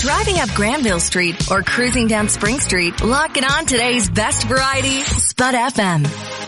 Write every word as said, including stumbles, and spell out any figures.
driving up Granville Street or cruising down Spring Street, lock it on today's best variety, Spud F M.